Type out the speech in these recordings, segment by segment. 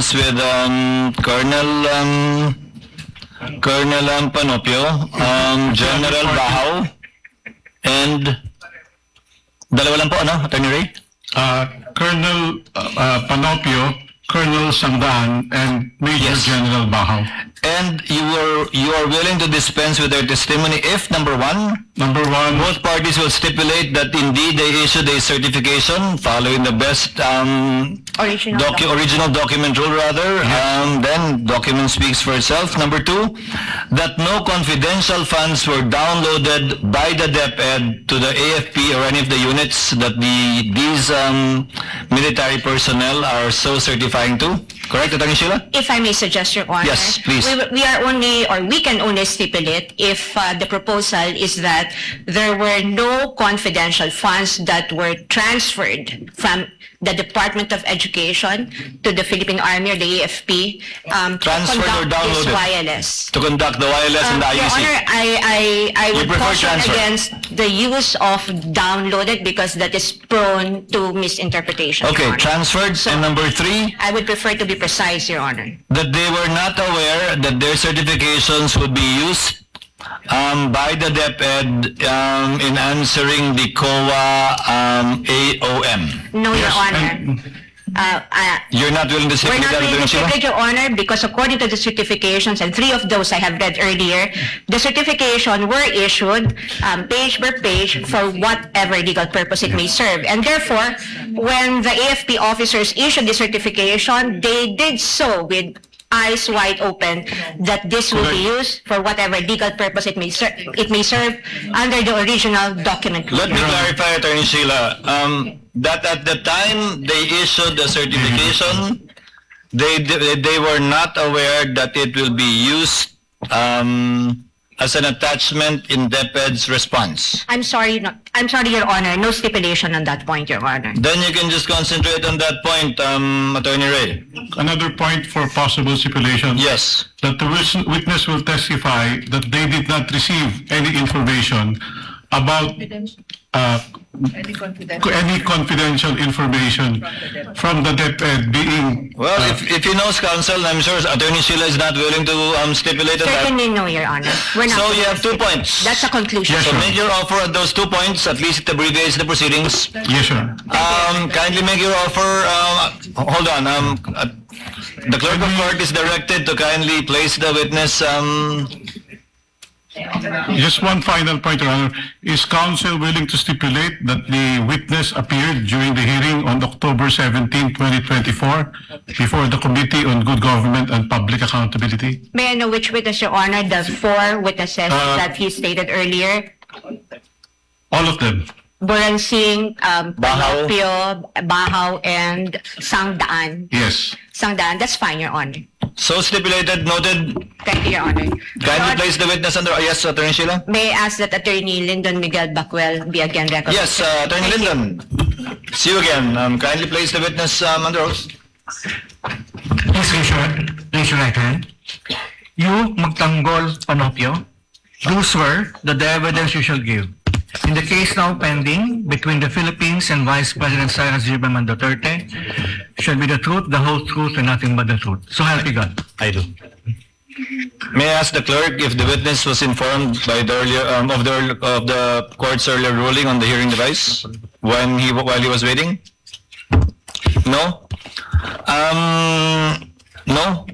dispense with Colonel Panopio, General Bahaw, and dalawa lang po, ano, Attorney Ray? Colonel Panopio, Colonel Sangdaan, and Major Yes. General Bahaw. And you are willing to dispense with their testimony if, number one, Number one, both parties will stipulate that indeed they issued a certification following the best original document rule rather. Then document speaks for itself. Number two, that no confidential funds were downloaded by the DepEd to the AFP or any of the units that these military personnel are so certifying to. Correct, Attorney Sheila? If I may suggest, Your Honor. Yes, please. We are only, or we can only stipulate if the proposal is that there were no confidential funds that were transferred from the Department of Education to the Philippine Army or the AFP Transferred or conduct this downloaded? wireless. To conduct the wireless and the Your IEC. Honor, I You would prefer caution transfer? against the use of downloaded because that is prone to misinterpretation. Your Okay, Honor. transferred. And number three, I would prefer to be precise, Your Honor. that they were not aware that their certifications would be used by the DepEd in answering the COA AOM. No, Your Yes, Honor. You're not willing to We're stipulate not that, willing Attorney to Sheila? stipulate, Your Honor, because according to the certifications, and three of those I have read earlier, the certification were issued page per page for whatever legal purpose it may serve. And therefore, when the AFP officers issued the certification, they did so with eyes wide open that this will be used for whatever legal purpose it may serve under the original document. Let me clarify, Attorney Sheila, that at the time they issued the certification, they were not aware that it will be used as an attachment in DepEd's response. I'm sorry, Your Honor, no stipulation on that point, Your Honor. Then you can just concentrate on that point, Attorney Ray. another point for possible stipulation. Yes. That the witness will testify that they did not receive any information about any confidential information from the DepEd being Well, if he knows counsel, I'm sure Attorney Sheila is not willing to stipulate on that. Certainly no, Your Honor. We're not. So you have 2 points. That's a conclusion. Yes, So sir. make your offer at those 2 points, at least it abbreviates the proceedings. Yes, sir. Kindly make your offer, hold on, the clerk of court is directed to kindly place the witness, Just one final point, Your Honor. Is counsel willing to stipulate that the witness appeared during the hearing on October 17, 2024 before the Committee on Good Government and Public Accountability? May I know which witness, Your Honor, the 4 witnesses that he stated earlier? All of them. Buransing, Bahaw. Panopio, Bahaw, and Sangdaan. Yes. Sangdaan, that's fine, Your Honor. so stipulated, noted, Thank you, Your Honor. kindly place the witness under, yes, Attorney Sheila? May I ask that Attorney Lyndon Miguel Bacuel be again recognized? Yes, Attorney Thank you. Lyndon. See you again. Kindly place the witness under oath. Please raise your right hand. You, Magtanggol Panopio, do swear that the evidence you shall give in the case now pending between the Philippines and Vice President Sara Zilberman Duterte shall be the truth, the whole truth, and nothing but the truth. So help you God. I do. May I ask the clerk if the witness was informed by the earlier, of the court's earlier ruling on the hearing device while he was waiting? No? No?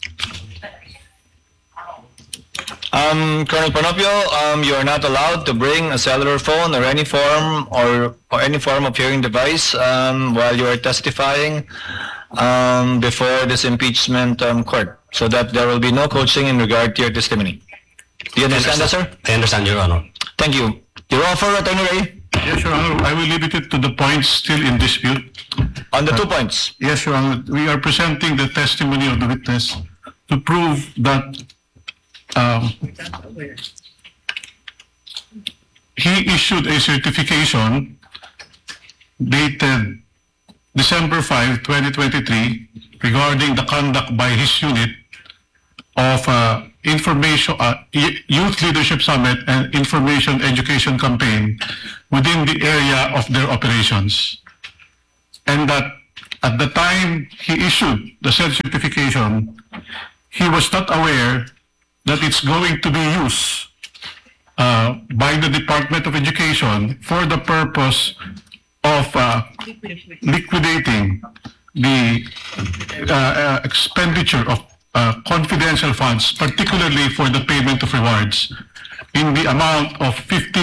Colonel Panopio, you are not allowed to bring a cellular phone or any form of hearing device while you are testifying before this impeachment court, so that there will be no coaching in regard to your testimony. Do you understand that, sir? I understand, Your Honor. Thank you. Your offer, Attorney Ray, Yes, Your Honor. I will limit it to the points still in dispute. on the 2 points. Yes, Your Honor. We are presenting the testimony of the witness to prove that he issued a certification dated December 5, 2023 regarding the conduct by his unit of Youth Leadership Summit and Information Education Campaign within the area of their operations. And that at the time he issued the said certification, he was not aware that it's going to be used by the Department of Education for the purpose of liquidating the expenditure of confidential funds, particularly for the payment of rewards, in the amount of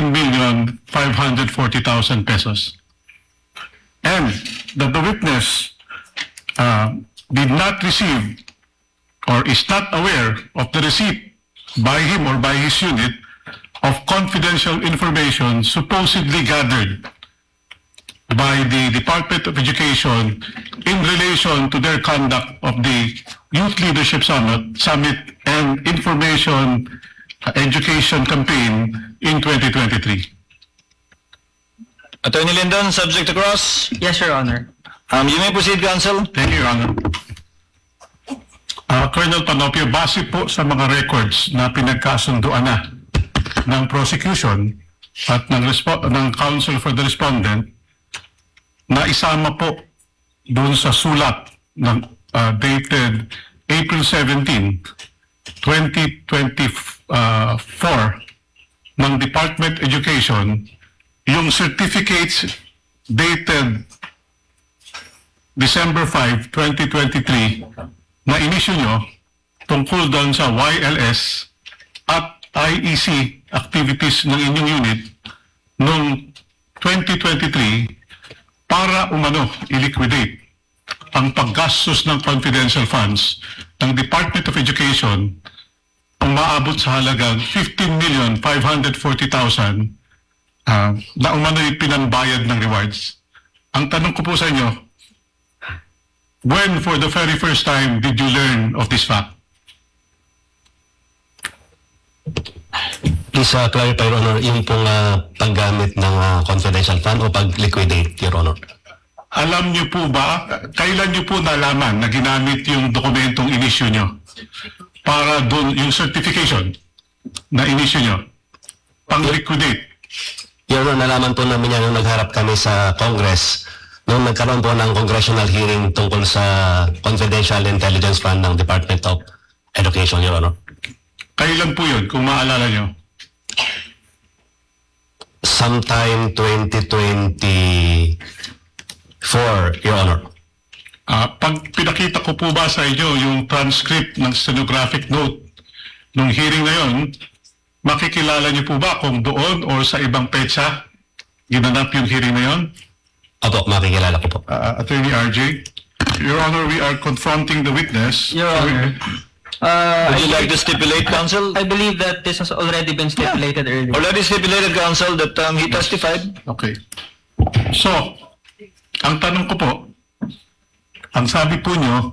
15,540,000 pesos. And that the witness did not receive or is not aware of the receipt by him or by his unit of confidential information supposedly gathered by the Department of Education in relation to their conduct of the Youth Leadership Summit and Information Education Campaign in 2023. Attorney Lindon, subject to cross. Yes, Your Honor. You may proceed, counsel. Thank you, Your Honor. Colonel Panopio, base po sa mga records na pinagkasunduan na ng prosecution at ng counsel for the respondent, na isama po doon sa sulat ng dated April 17, 2024 ng Department Education, yung certificates dated December 5, 2023 na inisyu nyo tungkol doon sa YLS at IEC activities ng inyong unit noong 2023 para umano i-liquidate ang paggastos ng confidential funds ng Department of Education ang maabot sa halagang 15,540,000 na umano'y pinambayad ng rewards. Ang tanong ko po sa inyo, when for the very first time did you learn of this fact? Please clarify, Your Honor, yung pong paggamit ng confidential fund o pag-liquidate, Your Honor. Alam niyo po ba, kailan niyo po nalaman na ginamit yung dokumentong inisyu niyo para doon yung certification na inisyu niyo pang-liquidate? Your Honor, nalaman po namin yan nung nagharap kami sa Congress nung nagkaroon po ng congressional hearing tungkol sa confidential intelligence fund ng Department of Education, Your Honor. Kailan po yun, kung maalala niyo? Sometime 2024, Your Honor. Pag pinakita ko po ba sa inyo yung transcript ng stenographic note nung hearing na yun, makikilala niyo po ba kung doon o sa ibang petsa ginanap yung hearing na yun? Opo, makikilala ko po. Attorney RJ, Your Honor, we are confronting the witness. Your Honor. Would you like to stipulate, counsel? I believe that this has already been stipulated earlier. Already stipulated, counsel, that he testified. Okay. So, ang tanong ko po, ang sabi po nyo,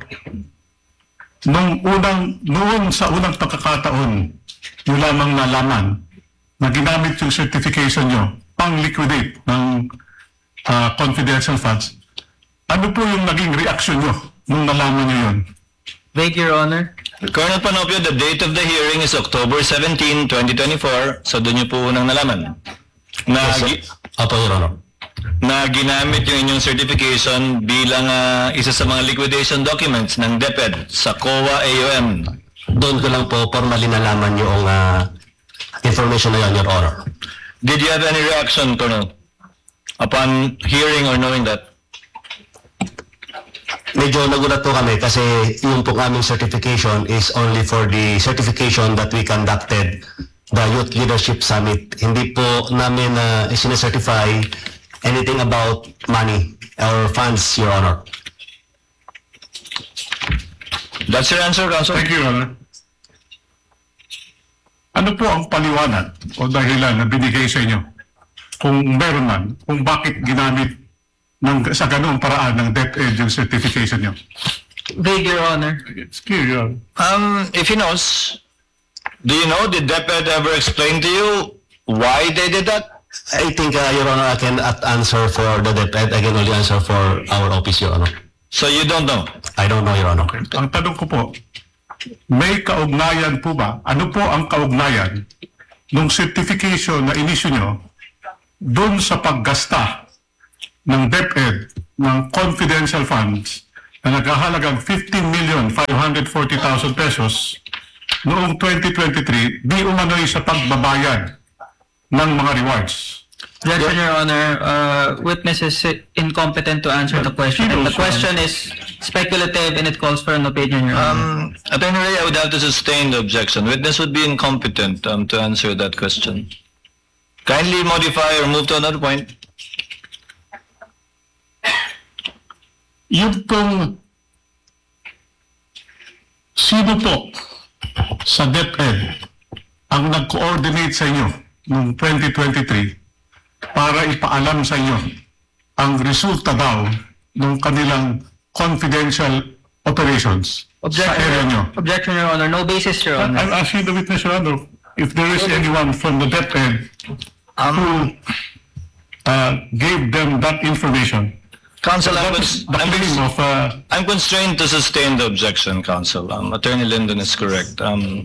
noon sa unang pagkakataon, nyo lamang nalaman na ginamit yung certification nyo pang-liquidate ng confidential funds. Ano po yung naging reaction nyo nung nalaman nyo yun? Vague, Your Honor. Colonel Panopio, the date of the hearing is October 17, 2024. So doon niyo po unang nalaman na, Yes, sir. Opo, Your Honor. na ginamit yung inyong certification bilang isa sa mga liquidation documents ng DepEd sa COA AUM. Doon ko lang po formally nalaman yung information na yun, Your Honor. Did you have any reaction, Colonel, upon hearing or knowing that? Medyo nagulat po kami kasi yung po aming certification is only for the certification that we conducted the Youth Leadership Summit. Hindi po namin isinecertify anything about money or funds, Your Honor. That's your answer, counsel? Thank you, Your Honor. Ano po ang paliwanag o dahilan na binigay sa inyo? Kung meron man, kung bakit ginamit sa ganoong paraan ng DepEd yung certification nyo? Vague, Your Honor. It's clear, Your Honor. If he knows, do you know, did DepEd ever explain to you why they did that? I think, Your Honor, I cannot answer for the DepEd. I can only answer for our office, Your Honor. So you don't know? I don't know, Your Honor. Ang tanong ko po, may kaugnayan po ba? Ano po ang kaugnayan ng certification na inisyu nyo doon sa paggasta ng DepEd ng confidential funds na naghahalagang 15,540,000 pesos noong 2023 di umano'y sa pagbabayad ng mga rewards. Objection, Your Honor. Witness is incompetent to answer the question. And the question is speculative and it calls for an opinion, Your Honor. Attorney Ray, I would have to sustain the objection. Witness would be incompetent to answer that question. Kindly modify or move to another point. Yung pong sino po sa DepEd ang nag-coordinate sa inyo noong 2023 para ipaalam sa inyo ang resulta daw ng kanilang confidential operations sa area nyo? Objection, Your Honor. No basis, Your Honor. I'm asking the witness, Your Honor, if there is anyone from the DepEd who gave them that information. Counsel, That is the claim of I'm constrained to sustain the objection, Counsel. Attorney Lyndon is correct.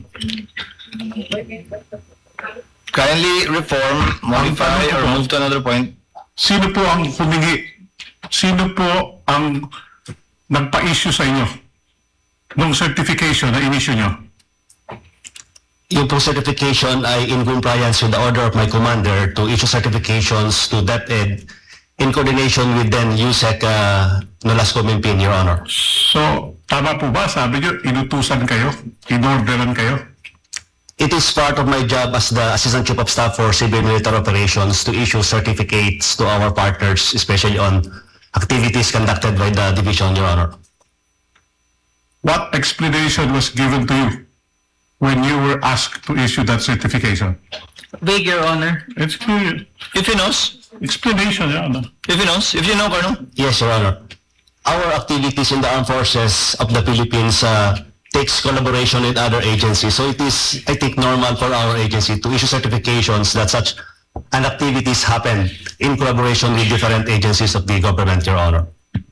Kindly reform, modify, or move to another point. sino po ang humingi? Sino po ang nagpa-issue sa inyo ng certification na in-issue nyo? Yung pong certification ay in compliance with the order of my commander to issue certifications to DepEd in coordination with then USEC Nolasco Mimpin, Your Honor. So, tama po ba? Sabi nyo, inutusan kayo? Inorderan kayo? It is part of my job as the Assistant Chief of Staff for Civil Military Operations to issue certificates to our partners, especially on activities conducted by the division, Your Honor. What explanation was given to you when you were asked to issue that certification? Vague, Your Honor. It's clear. If he knows, Explanation, Your Honor. if you know, Colonel. Yes, Your Honor. Our activities in the armed forces of the Philippines takes collaboration with other agencies. So it is, I think, normal for our agency to issue certifications that such an activities happen in collaboration with different agencies of the government, Your Honor.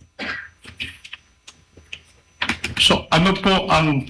So, ano po ang,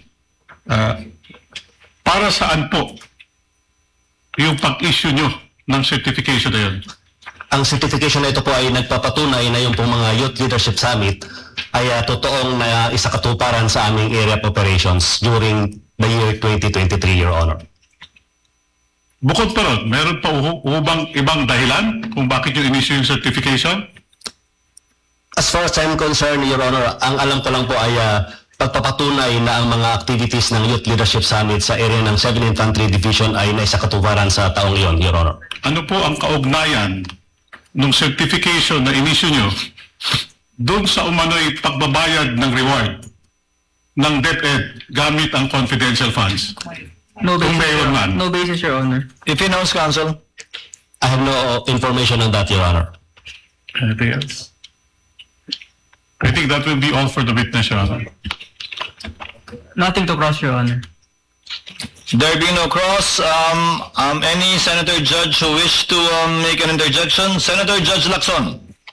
para saan po yung pag-issue nyo ng certification na yun? Ang certification na ito po ay nagpapatunay na yung pong mga Youth Leadership Summit ay totoong na isakatuparan sa aming area of operations during the year 2023, Your Honor. Bukod pa ron, meron pa ubang ibang dahilan kung bakit yung in-issue yung certification? As far as I'm concerned, Your Honor, ang alam ko lang po ay pagpapatunay na ang mga activities ng Youth Leadership Summit sa area ng 7th Infantry Division ay naisakatuparan sa taong iyon, Your Honor. Ano po ang kaugnayan ng certification na in-issue nyo doon sa umano'y pagbabayad ng reward ng DepEd gamit ang confidential funds? No Kung basis, mayroon man. No basis, Your Honor. If he knows, Counsel. I have no information on that, Your Honor. Anything else? I think that will be all for the witness, Your Honor. Nothing to cross, Your Honor. There being no cross, any senator judge who wish to make an interjection? Senator Judge Lacson.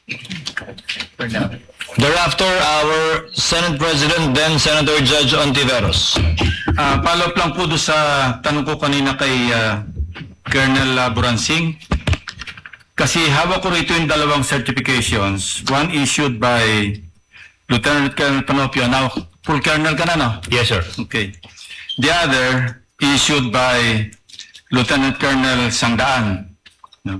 Thereafter, our Senate President, then Senator Judge Ontiveros. Follow up lang po doon sa tanong ko kanina kay Colonel Buransing. Kasi hawak ko rito yung dalawang certifications. One issued by Lieutenant Colonel Panopio. Now, full colonel ka na, no? Yes, sir. Okay. The other issued by Lieutenant Colonel Sangdaan. No?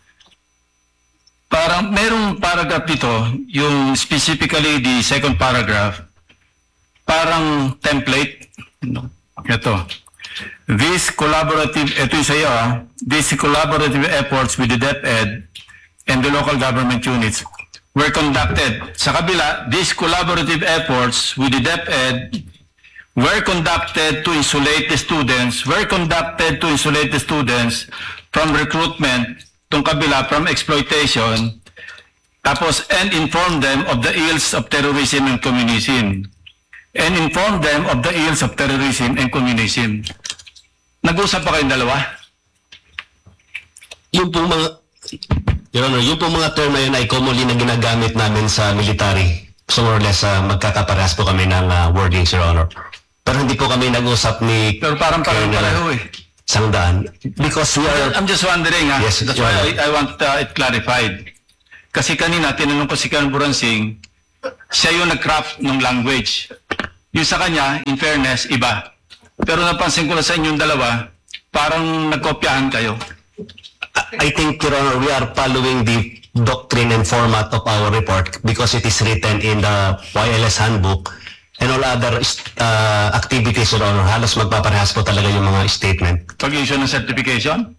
Parang merong paragraph dito, yung specifically the second paragraph, parang template. No? Ito. These collaborative, ito yung sa'yo these collaborative efforts with the DepEd and the local government units were conducted. Sa kabila, these collaborative efforts with the DepEd were conducted to insulate the students, from recruitment, tong kabila, from exploitation, tapos, and inform them of the ills of terrorism and communism. Nag-usap pa kayong dalawa? Yung pong mga, Your Honor, yung pong mga term na yun ay commonly na ginagamit namin sa military. So more or less, magkakaparehas po kami ng wordings, Your Honor. Pero hindi po kami nag-usap ni Pero parang pareho eh. Sangdaan. Because we are... I'm just wondering, Yes, that's Your why Honor. I want it clarified. Kasi kanina, tinanong ko si Colonel Buransing, Siya yung nag-craft ng language. Yung sa kanya, in fairness, iba. Pero napansin ko na sa inyong dalawa, parang nagkopyahan kayo. I think, Your Honor, we are following the doctrine and format of our report because it is written in the YLS handbook and all other activities, Your Honor. Halos magpaparehas po talaga yung mga statement. Pag-issue ng certification?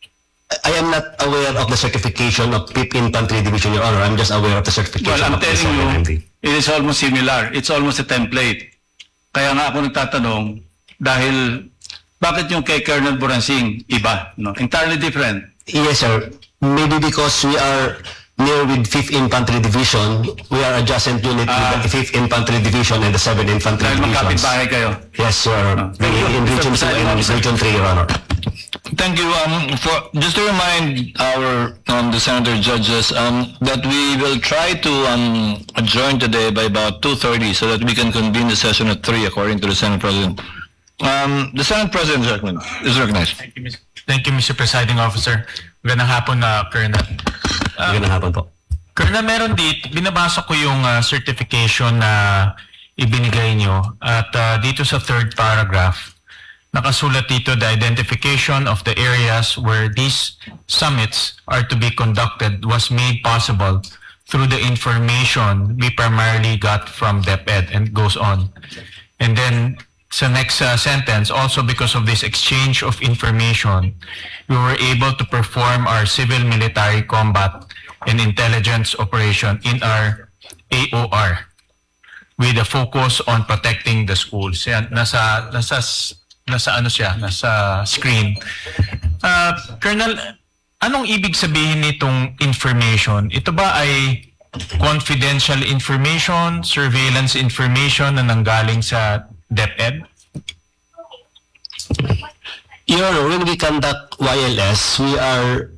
I am not aware of the certification of 5th Infantry Division, Your Honor. I'm just aware of the certification Well, I'm of the telling 2nd you, it is almost similar. It's almost a template. Kaya nga ako nagtatanong, dahil bakit yung kay Colonel Boransing iba? No? Entirely different. Yes, sir. Maybe because we are near with 5th Infantry Division, we are adjacent unit with the 5th Infantry Division and the 7th Infantry Dahil Divisions. magkapit-bahay kayo. Yes, sir. Thank you. In Region 2 and Region 3, Your Honor. Thank you. Just to remind our the senator judges that we will try to adjourn today by about 2:30 so that we can convene the session at 3 according to the Senate President. The Senate President is recognized. Thank you, Mr. Presiding Officer. Magandang hapon na, Colonel. Magandang hapon po. Colonel, meron dito, binabasa ko yung certification na ibinigay nyo at dito sa third paragraph, nakasulat dito the identification of the areas where these summits are to be conducted was made possible through the information we primarily got from DepEd, and goes on. And then sa next sentence, also because of this exchange of information, we were able to perform our civil-military combat and intelligence operation in our AOR with a focus on protecting the schools. Yan, nasa ano siya, nasa screen. Colonel, anong ibig sabihin nitong information? Ito ba ay confidential information, surveillance information na nanggaling sa DepEd? Your Honor, when we conduct YLS, we are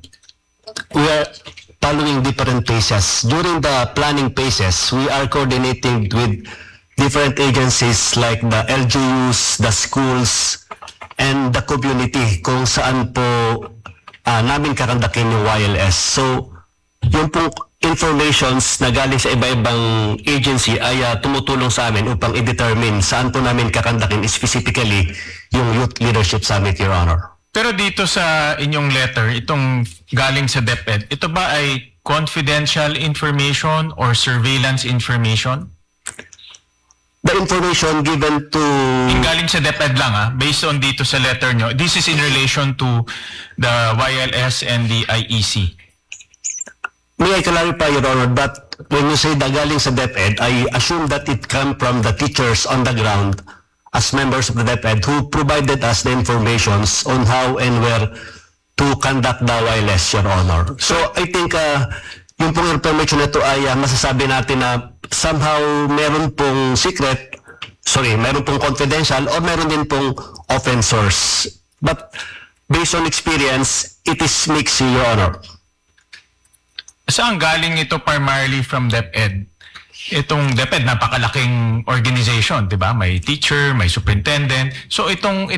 following different phases. During the planning phases, we are coordinating with different agencies like the LGUs, the schools, and the community kung saan po namin kakandakin yung YLS. So, yung pong informations na galing sa iba-ibang agency ay tumutulong sa amin upang i-determine saan po namin kakandakin specifically yung Youth Leadership Summit, Your Honor. Pero dito sa inyong letter, itong galing sa DepEd, ito ba ay confidential information or surveillance information? The information given to... Yung galing sa DepEd lang based on dito sa letter nyo, this is in relation to the YLS and the IEC. May I clarify, Your Honor, that when you say the galing sa DepEd, I assume that it come from the teachers on the ground as members of the DepEd who provided us the informations on how and where to conduct the YLS, Your Honor. So I think yung pong information na ito ay masasabi natin na somehow meron pong secret, meron pong confidential or meron din pong open source. But based on experience, it is mixed, Your Honor. Saan galing ito primarily from DepEd? Itong DepEd, napakalaking organization, di ba? May teacher, may superintendent. So itong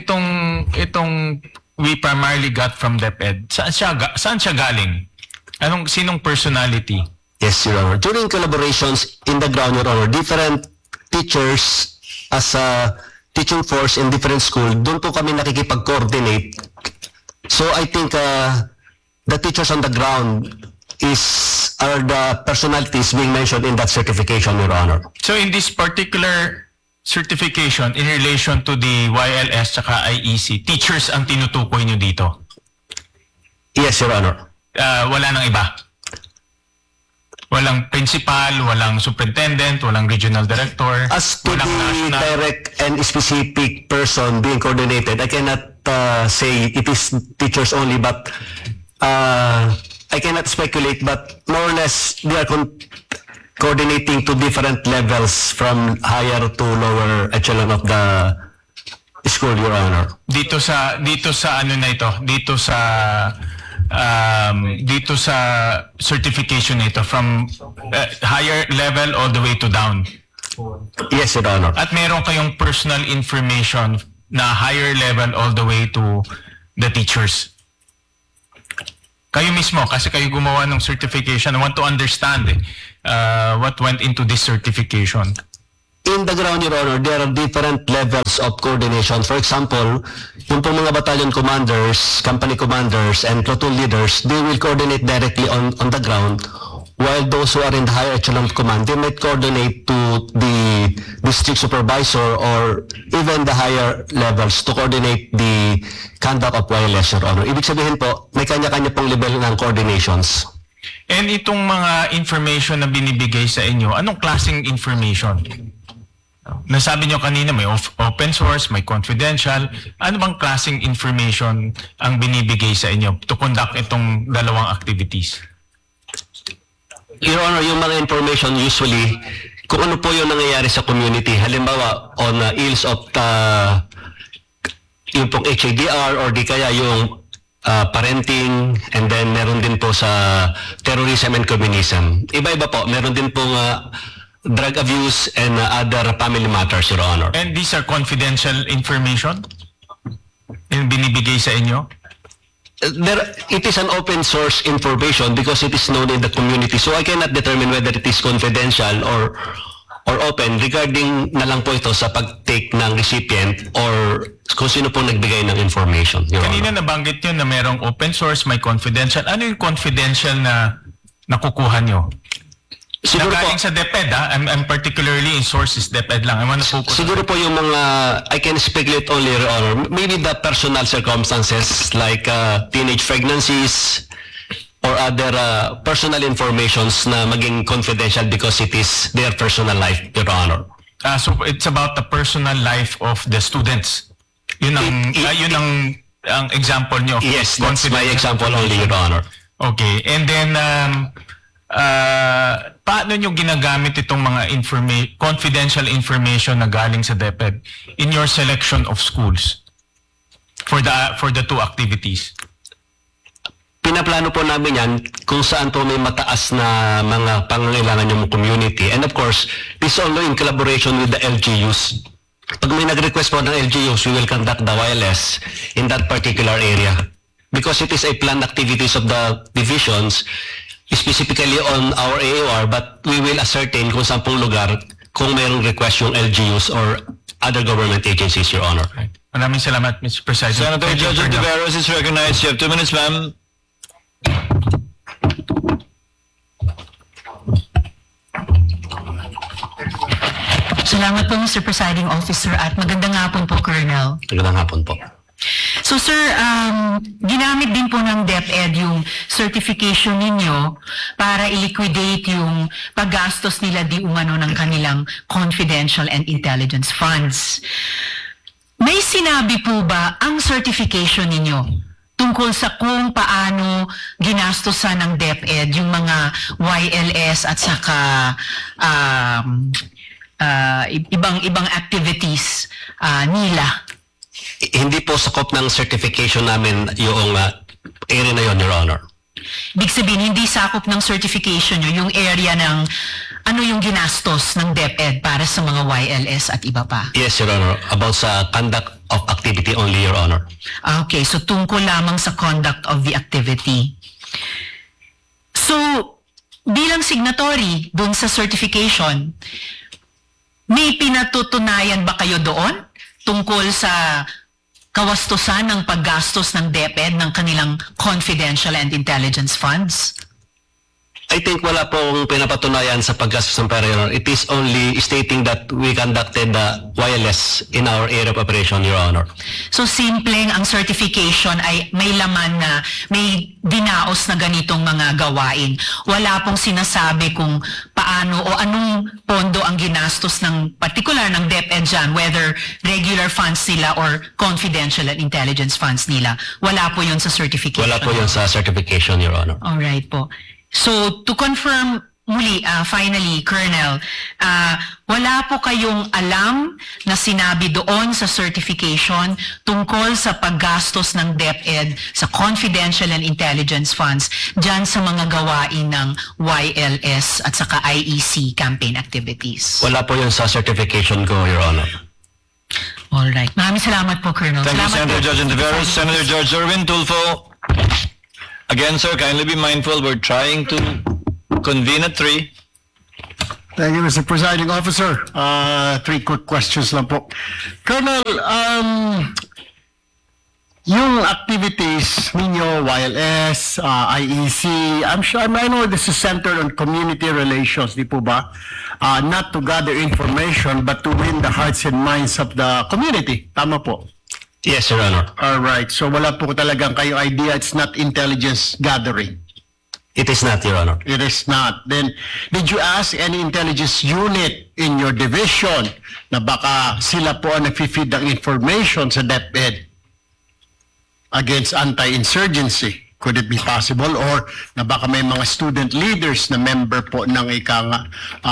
we primarily got from DepEd, saan siya galing? Sinong personality? Yes, Your Honor. During collaborations in the ground, Your Honor, different teachers as a teaching force in different school, doon po kami nakikipag-coordinate. So I think the teachers on the ground are the personalities being mentioned in that certification, Your Honor. So in this particular certification in relation to the YLS tsaka IEC, teachers ang tinutukoy nyo dito? Yes, Your Honor. Wala nang iba? Walang principal, walang superintendent, walang regional director, As to walang the direct and specific person being coordinated, I cannot say it is teachers only, but I cannot speculate, but more or less they are coordinating to different levels from higher to lower echelon of the school, Your Honor. Dito sa ano na ito, dito sa certification nito from higher level all the way to down. Yes, Your Honor. At meron kayong personal information na higher level all the way to the teachers. Kayo mismo, kasi kayo gumawa ng certification. I want to understand what went into this certification. In the ground, Your Honor, there are different levels of coordination. For example, yung pong mga battalion commanders, company commanders, and platoon leaders, they will coordinate directly on the ground, while those who are in the higher echelon of command, they might coordinate to the district supervisor or even the higher levels to coordinate the conduct of YLS, Your Honor. Ibig sabihin po, may kanya-kanya pong level ng coordinations. And itong mga information na binibigay sa inyo, anong klaseng information? Nasabi nyo kanina may open source, may confidential. Ano bang klaseng information ang binibigay sa inyo to conduct itong dalawang activities? Your Honor, yung mga information usually, kung ano po yung nangyayari sa community, halimbawa on ills of yung pong HADR or di kaya yung parenting, and then meron din po sa terrorism and communism. Iba-iba po, meron din pong drug abuse and other family matters, Your Honor. And these are confidential information? Yung binibigay sa inyo? It is an open source information because it is known in the community. So I cannot determine whether it is confidential or open regarding na lang po ito sa pag-take ng recipient or kung sino po nagbigay ng information. Your Kanina Honor. nabanggit nyo na merong open source, may confidential. Ano yung confidential na nakukuha nyo? Siguro po, Nagaling sa DepEd, ha? I'm particularly in sources DepEd lang. I want to focus. siguro po yung mga, I can speculate only, Your Honor, maybe the personal circumstances like teenage pregnancies or other personal informations na maging confidential because it is their personal life, Your Honor. So it's about the personal life of the students. Yun ang example nyo. Yes, that's my Confidential example only, Your Honor. Okay. And then, paano nyo ginagamit itong mga confidential information na galing sa DepEd in your selection of schools for the two activities? Pinaplano po namin yan kung saan po may mataas na mga pangangailangan yung community. And of course, this is also in collaboration with the LGUs. Pag may nag-request po ng LGUs, we will conduct the wireless in that particular area. Because it is a planned activities of the divisions, specifically on our AOR, but we will ascertain kung saan pong lugar kung mayroong request yung LGUs or other government agencies, Your Honor. Maraming salamat, Mr. President. Senator Judge Ontiveros is recognized. You have 2 minutes, ma'am. Salamat po, Mr. Presiding Officer, at magandang hapon po, Colonel. Magandang hapon po. So, sir, ginamit din po ng DepEd yung certification ninyo para i-liquidate yung paggastos nila di umano ng kanilang confidential and intelligence funds. May sinabi po ba ang certification ninyo tungkol sa kung paano ginastosan ng DepEd yung mga YLS at saka ibang activities nila? Hindi po sakop ng certification namin yung area na yun, Your Honor. Ibig sabihin, hindi sakop ng certification nyo yung area ng ano yung ginastos ng DepEd para sa mga YLS at iba pa? Yes, Your Honor. About sa conduct of activity only, Your Honor. Okay, so tungkol lamang sa conduct of the activity. So, bilang signatory dun sa certification, may pinatutunayan ba kayo doon tungkol sa kawastusan ng paggastos ng DepEd ng kanilang confidential and intelligence funds? I think wala pong pinapatunayan sa paggastos ng pera, Your Honor. It is only stating that we conducted the wireless in our area of operation, Your Honor. So simpleng ang certification ay may laman na may dinaos na ganitong mga gawain. Wala pong sinasabi kung paano o anong pondo ang ginastos ng particular ng DepEd dyan, whether regular funds nila or confidential and intelligence funds nila. Wala po yun sa certification. Wala po yun sa certification, Your Honor. Alright po. So, to confirm muli, finally, Colonel, wala po kayong alam na sinabi doon sa certification tungkol sa paggastos ng DepEd sa confidential and intelligence funds dyan sa mga gawain ng YLS at saka IEC campaign activities. Wala po yun sa certification ko, Your Honor. Alright. Maraming salamat po, Colonel. Thank you, Salamat Senator po. Judge Ontiveros. Senator George Erwin Tulfo. Again, sir, kindly be mindful, we're trying to convene at 3. Thank you, Mr. Presiding Officer. 3 quick questions lang po. Colonel, yung activities ninyo, YLS, IEC, I know this is centered on community relations, di po ba? Not to gather information, but to win the hearts and minds of the community. Tama po. Yes, Your Honor. All right. So wala po talagang kayo idea, it's not intelligence gathering. It is not, Your Honor. It is not. Then, did you ask any intelligence unit in your division na baka sila po ang nag-feed ng information sa DepEd against anti-insurgency? Could it be possible? Or na baka may mga student leaders na member po ng ikang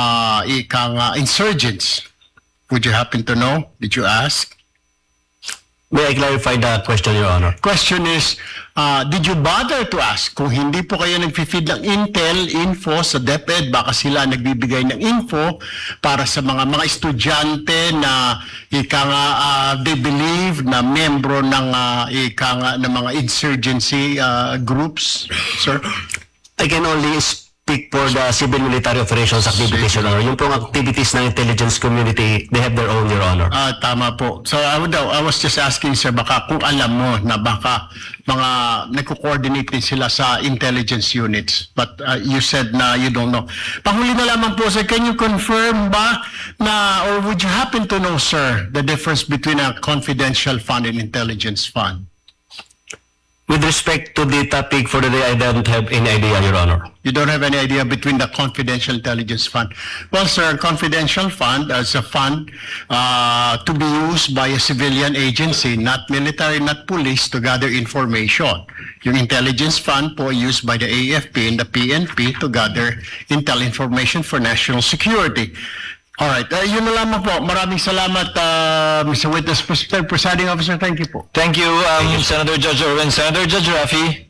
insurgents? Would you happen to know? Did you ask? May I clarify the question, Your Honor? Question is, did you bother to ask kung hindi po kayo nag-feed ng info sa DepEd, baka sila nagbibigay ng info para sa mga estudyante na they believe na membro ng ng mga insurgency groups, sir? I can only speak for the civil military operations activities, Your Honor. Yung pong activities ng intelligence community, they have their own, Your Honor. Tama po. So I was just asking, sir, baka kung alam mo na baka mga nagko-coordinate din sila sa intelligence units. But you said na you don't know. Panghuli na lamang po, sir, can you confirm ba na, or would you happen to know, sir, the difference between a confidential fund and intelligence fund? With respect to the topic for the day, I don't have any idea, Your Honor. You don't have any idea between the confidential intelligence fund. Well, sir, confidential fund is a fund to be used by a civilian agency, not military, not police, to gather information. Yung intelligence fund po used by the AFP and the PNP to gather intel information for national security. All right, yun na lamang po. Maraming salamat, Mr. Witness, Presiding Officer. Thank you po. Thank you, Senator Judge Irwin. Senator Judge Rafi,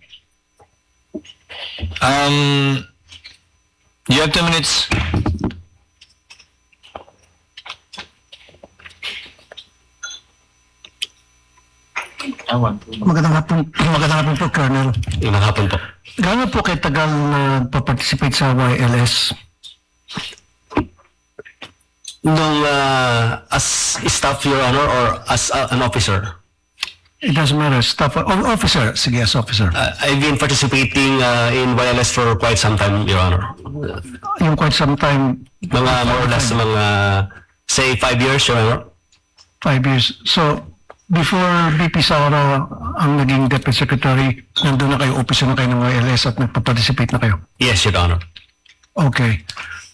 you have 2 minutes. Magandang hapon po, Colonel. Magandang hapon po. Gaano po kayo tagal na pa-participate sa YLS? Nung as staff, Your Honor, or as an officer? It doesn't matter. Staff, officer. Sige, as officer. I've been participating in wireless for quite some time, Your Honor. Yung quite some time, Mga more or less, say 5 years, Your Honor. 5 years. So, before BP Sara ang naging Deputy Secretary, nandun na kayo, officer na kayo ng YLS at nagpa-participate na kayo? Yes, Your Honor. Okay.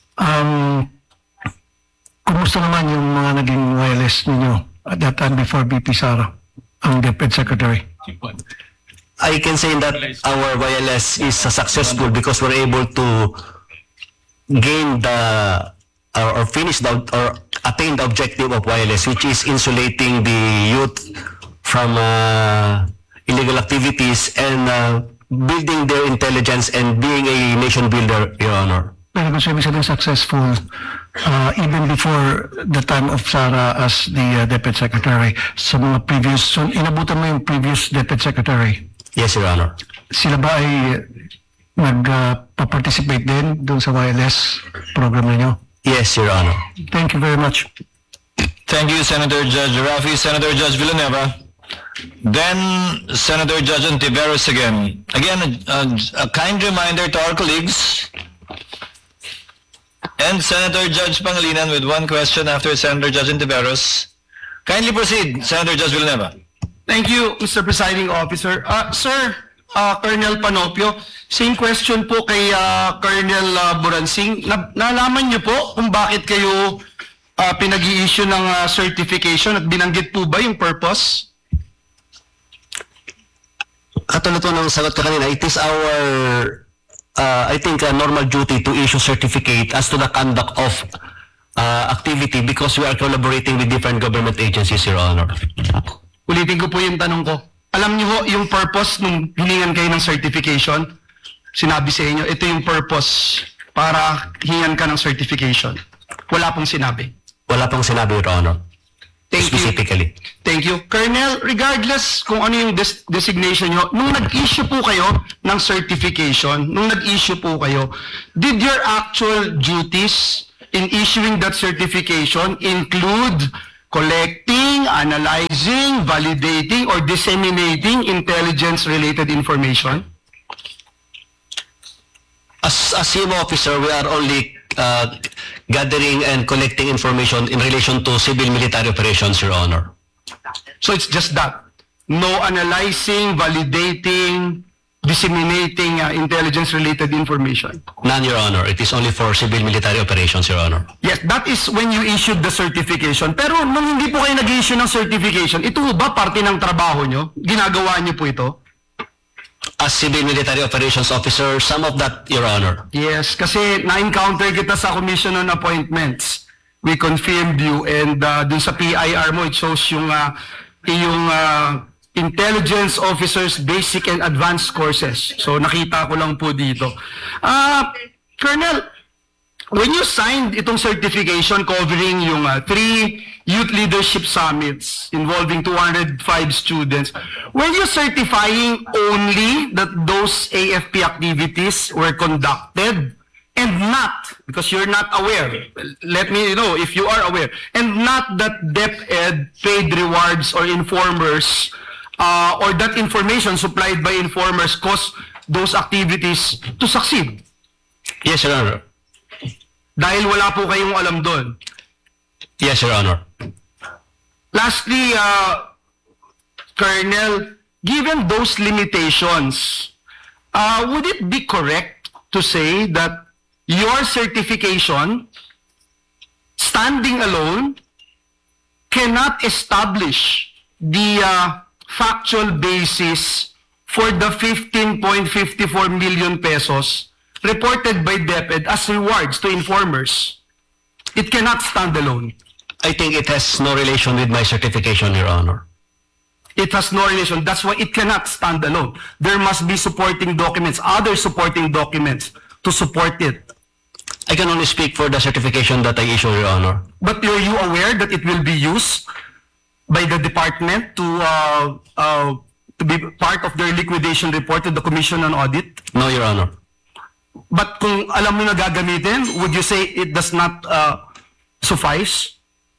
Kumusta naman yung mga naging wireless ninyo at that time before BP Sara, ang Deputy Secretary? I can say that our wireless is successful because we're able to gain or finish or attain the objective of wireless, which is insulating the youth from illegal activities and building their intelligence and being a nation builder, Your Honor. Pero kung sabi sabihin successful, even before the time of Sara as the Deputy Secretary, sa mga previous, so inabutan mo yung previous Deputy Secretary, Yes, Your Honor. sila ba ay nagpa-participate din doon sa wireless program ninyo? Yes, Your Honor. Thank you very much. Thank you, Senator Judge Rafi. Senator Judge Villanueva. Then, Senator Judge Ontiveros again. Again, a kind reminder to our colleagues. And Senator Judge Pangilinan with 1 question after Senator Judge Ontiveros. Kindly proceed, Senator Judge Villanueva. Thank you, Mr. Presiding Officer. Sir, Colonel Panopio, same question po kay Colonel Buransing. Nalaman niyo po kung bakit kayo pinag-i-issue ng certification at binanggit po ba yung purpose? Katulad po ng sagot ko kanina, it is our I think a normal duty to issue certificate as to the conduct of activity because we are collaborating with different government agencies, Your Honor. Ulitin ko po yung tanong ko. Alam niyo ho yung purpose nung hiningan kayo ng certification? Sinabi sa inyo, ito yung purpose para hingan ka ng certification. Wala pong sinabi. Wala pong sinabi, Your Honor. Thank you. Specifically. Thank Thank you. Colonel, regardless kung ano yung designation nyo, nung nag-issue po kayo ng certification, did your actual duties in issuing that certification include collecting, analyzing, validating, or disseminating intelligence-related information? As a CM officer, we are only gathering and collecting information in relation to civil-military operations, Your Honor. So it's just that. No analyzing, validating, disseminating intelligence-related information. None, Your Honor. It is only for civil-military operations, Your Honor. Yes, that is when you issued the certification. Pero nung hindi po kayo nag-issue ng certification, ito ba parte ng trabaho nyo? Ginagawa nyo po ito? As civil-military operations officer, some of that, Your Honor. Yes, kasi na-encounter kita sa Commission on Appointments. We confirmed you and dun sa PIR mo, it shows yung intelligence officers basic and advanced courses. So nakita ko lang po dito. Colonel, when you signed itong certification covering yung 3 youth leadership summits involving 205 students, were you certifying only that those AFP activities were conducted and not, because you're not aware, let me know if you are aware, and not that DepEd paid rewards or informers or that information supplied by informers caused those activities to succeed? Yes, Your Honor. Dahil wala po kayong alam doon. Yes, Your Honor. Lastly, Colonel, given those limitations, would it be correct to say that your certification, standing alone, cannot establish the factual basis for the 15.54 million pesos reported by DepEd as rewards to informers? It cannot stand alone. I think it has no relation with my certification, Your Honor. It has no relation. That's why it cannot stand alone. There must be supporting documents, other supporting documents to support it. I can only speak for the certification that I issue, Your Honor. But are you aware that it will be used by the department to be part of their liquidation report to the Commission on Audit? No, Your Honor. But kung alam mo na gagamitin, would you say it does not suffice?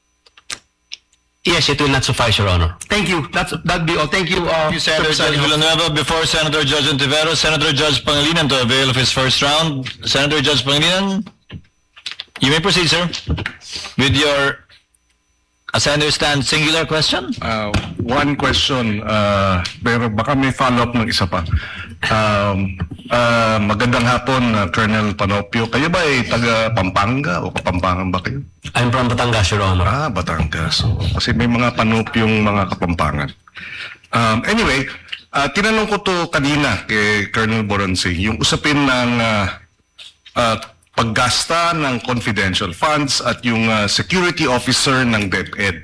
Yes, it will not suffice, Your Honor. Thank you. That'd be all. Thank you, Senator Judge Villanueva. Before Senator Judge Ontiveros, Senator Judge Pangilinan to avail of his first round. Senator Judge Pangilinan, you may proceed, sir, with your, as I understand, singular question. One question, pero baka may follow-up ng isa pa. Magandang hapon, Colonel Panopio. Kayo ba ay taga Pampanga o Kapampangan ba kayo? I'm from Batangas, Your Honor. Batangas. Kasi may mga Panopiong mga Kapampangan. Anyway, tinanong ko to kanina kay Colonel Boransing, yung usapin ng paggasta ng confidential funds at yung security officer ng DepEd,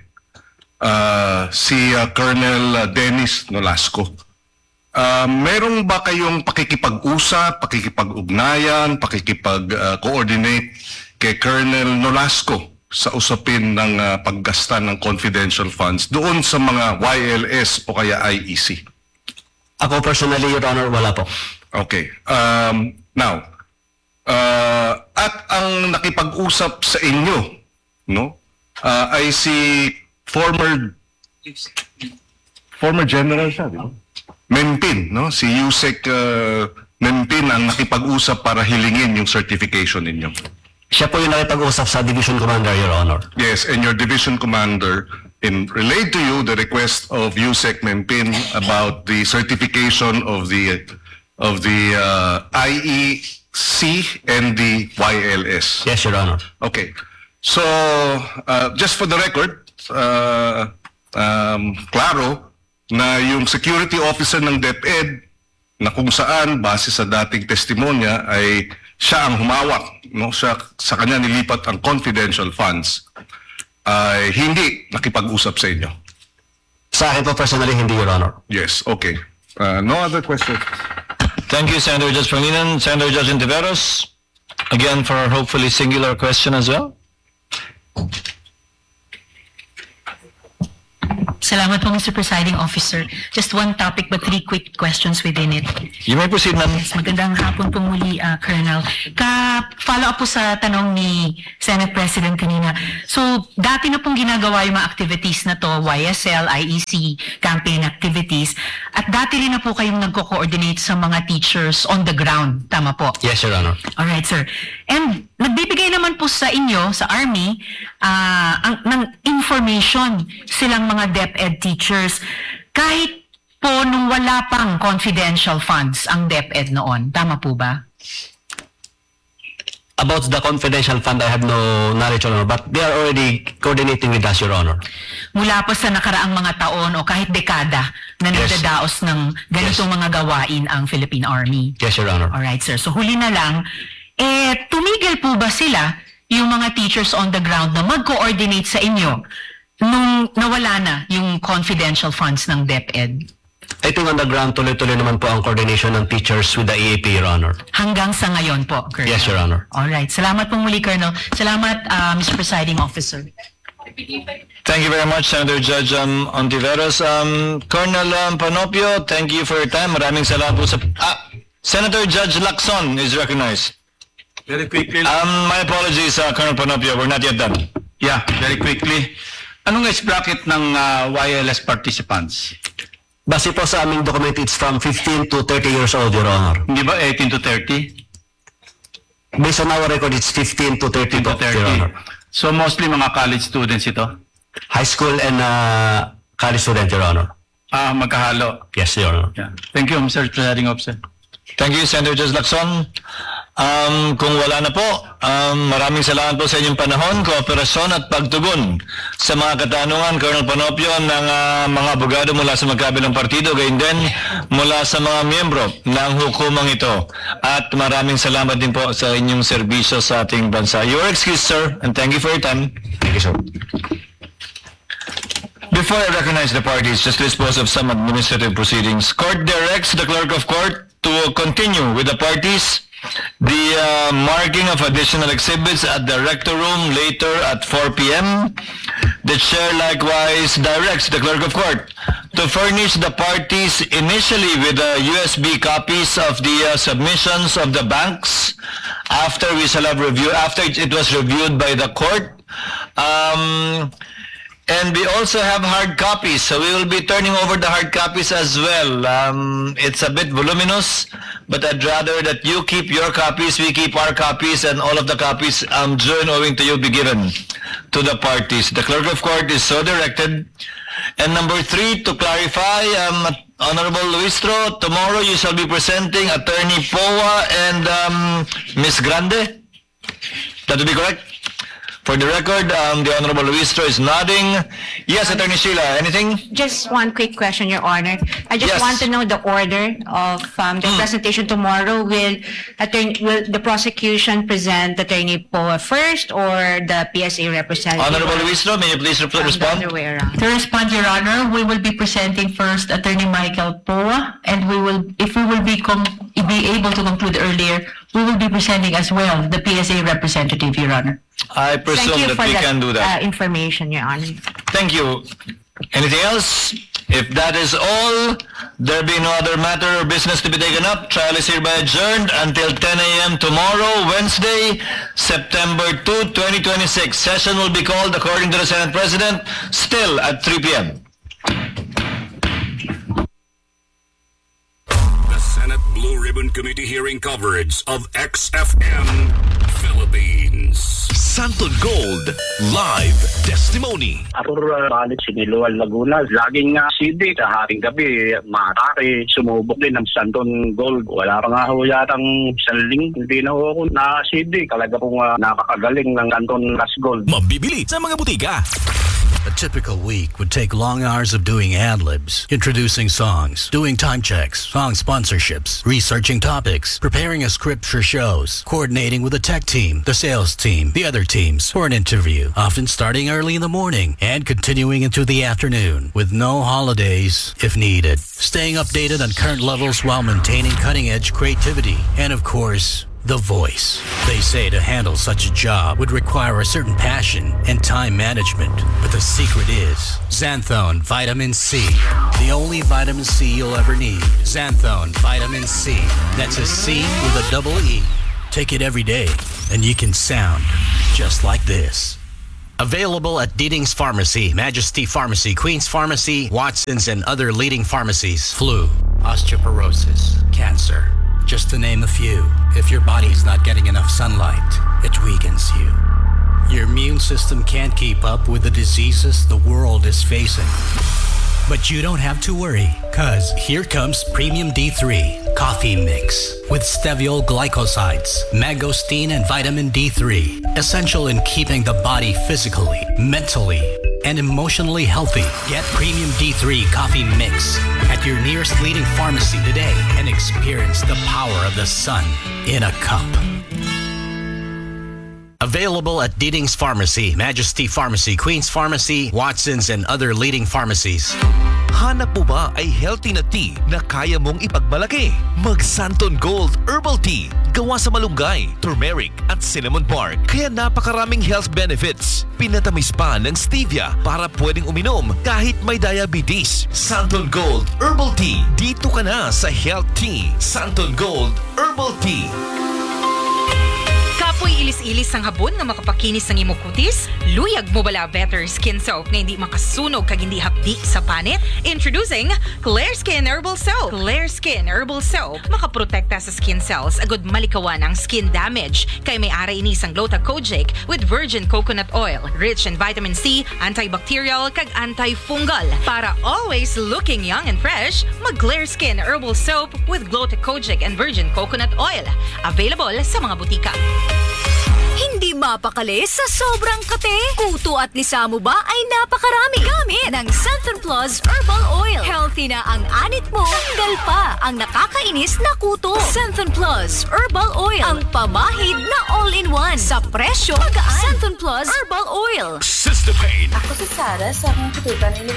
si Colonel Dennis Nolasco. Meron ba kayong pakikipag-usap, pakikipag-ugnayan, pakikipag-coordinate kay Colonel Nolasco sa usapin ng paggasta ng confidential funds doon sa mga YLS o kaya IEC? Ako personally, Your Honor, wala po. Okay. Now, at ang nakipag-usap sa inyo, no, ay si former general siya, di ba? Mempin, no? Si Yusek Mempin ang nakipag-usap para hilingin yung certification ninyo. Siya po yung nakipag-usap sa Division Commander, Your Honor. Yes, and your division commander relayed to you the request of Yusek Mempin about the certification of the IEC and the YLS. Yes, Your Honor. Okay. So, just for the record, klaro na yung security officer ng DepEd na kung saan base sa dating testimonya ay siya ang humawak, no, sa kanya nilipat ang confidential funds, ay hindi nakipag-usap sa inyo. Sa akin po personally, hindi, Your Honor. Yes, okay. No other questions? Thank you, Senator Judge Pangilinan. Senator Judge Ontiveros, again for our hopefully singular question as well. Salamat po, Mr. Presiding Officer. Just one topic but three quick questions within it. You may proceed, ma'am. Yes, magandang hapon po muli, Colonel. Follow up po sa tanong ni Senate President kanina. So, dati na pong ginagawa yung mga activities na to, YSL, IEC, campaign activities, at dati rin na po kayong nagko-coordinate sa mga teachers on the ground. Tama po? Yes, Your Honor. Alright, sir. And nagbibigay naman po sa inyo, sa Army, ng information silang mga DepEd teachers. Kahit po nung wala pang confidential funds ang DepEd noon. Tama po ba? About the confidential fund, I have no knowledge, Your Honor, but they are already coordinating with us, Your Honor. Mula pa sa nakaraang mga taon o kahit dekada na nagdadaos ng ganitong mga gawain ang Philippine Army. Yes, Your Honor. Alright, sir. So huli na lang, tumigil po ba sila, yung mga teachers on the ground, na mag-coordinate sa inyo nung nawala na yung confidential funds ng DepEd? I think on the ground, tuloy-tuloy naman po ang coordination ng teachers with the EAP, Your Honor. Hanggang sa ngayon po, Colonel? Yes, Your Honor. Alright. Salamat po muli, Colonel. Salamat, Mr. Presiding Officer. Thank you very much, Senator Judge Ontiveros. Colonel Panopio, thank you for your time. Maraming salamat po sa... Senator Judge Lacson is recognized. Very quickly. My apologies, Colonel Panopio. We're not yet done. Yeah, very quickly. Anong age bracket ng YLS participants? Base po sa aming document, it's from 15 to 30 years old, Your Honor. Hindi ba 18 to 30? Based on our record, it's 15 to 30, 15 to Your Honor. 30. So mostly mga college students ito? High school and college student, Your Honor. Magkahalo. Yes, Your Honor. Yeah. Thank you, Mr. Presiding Officer. Thank you, Senator Judge Lacson. Kung wala na po, maraming salamat po sa inyong panahon, kooperasyon at pagtugon sa mga katanungan, Colonel Panopio, ng mga abogado mula sa magkabilang partido, gayon din mula sa mga miyembro ng hukumang ito. At maraming salamat din po sa inyong serbisyo sa ating bansa. Your excuse, sir, and thank you for your time. Thank you, sir. Before I recognize the parties, just to dispose of some administrative proceedings, Court directs the Clerk of Court to continue with the parties the marking of additional exhibits at the Rector Room later at 4 p.m. The Chair likewise directs the Clerk of Court to furnish the parties initially with USB copies of the submissions of the banks after it was reviewed by the court. And we also have hard copies, so we will be turning over the hard copies as well. It's a bit voluminous, but I'd rather that you keep your copies, we keep our copies, and all of the copies due and owing to you be given to the parties. The Clerk of Court is so directed. And number 3, to clarify, Honorable Luistro, tomorrow you shall be presenting Attorney Poa and Ms. Grande. That would be correct? For the record, the Honorable Luistro is nodding. Yes, Attorney Sheila, anything? Just one quick question, Your Honor. I just Yes. want to know the order of the presentation tomorrow. Will the prosecution present Attorney Poa first or the PSA representative? Honorable Luistro, may you please The respond? other way around. To respond, Your Honor, we will be presenting first Attorney Michael Poa, and if we will be able to conclude earlier, we will be presenting as well the PSA representative, Your Honor. I Thank presume you that for we can do that. information, Your Honor. Thank you. Anything else? If that is all, there be no other matter or business to be taken up. Trial is hereby adjourned until 10 a.m. tomorrow, Wednesday, September 2, 2026. Session will be called according to the Senate President, still at 3 p.m. The Senate Blue Ribbon Committee hearing coverage of XFM Philippines. Santo Gold Live Testimony. Arthur Balik, Siniluan, Laguna. Laging CD sa hating gabi, matake, sumubok din ng Santon Gold. Wala pa nga ho yatang saling, hindi na ho ako na CD. Talaga pong nakakagaling ng Santon Las Gold. Mabibili sa mga butika. A typical week would take long hours of doing ad-libs, introducing songs, doing time checks, song sponsorships, researching topics, preparing a script for shows, coordinating with the tech team, the sales team, the other teams for an interview, often starting early in the morning and continuing into the afternoon with no holidays if needed. Staying updated on current levels while maintaining cutting-edge creativity and, of course, The Voice. They say to handle such a job would require a certain passion and time management. But the secret is Xanthone Vitamin C. The only vitamin C you'll ever need. Xanthone Vitamin C. That's a C with a double E. Take it every day, and you can sound just like this. Available at Deedings Pharmacy, Majesty Pharmacy, Queen's Pharmacy, Watson's, and other leading pharmacies. Flu, osteoporosis, cancer, just to name a few. If your body's not getting enough sunlight, it weakens you. Your immune system can't keep up with the diseases the world is facing. But you don't have to worry, cause here comes Premium D3 Coffee Mix with steviol glycosides, mangosteen, and vitamin D3. Essential in keeping the body physically, mentally, and emotionally healthy. Get Premium D3 Coffee Mix at your nearest leading pharmacy today and experience the power of the sun in a cup. Available at Deedings Pharmacy, Majesty Pharmacy, Queen's Pharmacy, Watson's, and other leading pharmacies. Hanap mo ba ay healthy na tea na kaya mong ipagmalaki? Mag Santon Gold Herbal Tea. Gawa sa malunggay, turmeric at cinnamon bark. Kaya napakaraming health benefits. Pinatamis pa ng stevia para pwedeng uminom kahit may diabetes. Santon Gold Herbal Tea. Dito ka na sa Health Tea. Santon Gold Herbal Tea. Kapoy ilis-ilis ang habon nga makapakinis ng imong kutis? Luyag mo bala better skin soap na hindi makasunog kag hindi hapdi sa panit? Introducing Clear Skin Herbal Soap. Clear Skin Herbal Soap makaprotekta sa skin cells agud malikawan ang skin damage kay may ara ini sang Gluta-Kojic with virgin coconut oil, rich in vitamin C, antibacterial kag antifungal. Para always looking young and fresh, mag Clear Skin Herbal Soap with Gluta-Kojic and virgin coconut oil. Available sa mga butika. Hindi mapakali sa sobrang kape? Kuto at lisa mo ba ay napakarami? Gamit ng Santon Plus Herbal Oil. Healthy na ang anit mo, tanggal pa ang nakakainis na kuto. Santon Plus Herbal Oil. Ang pamahid na all-in-one. Sa presyo, magaan. Santon Plus Herbal Oil. Sister Pain. Ako si Sarah sa akong kutuban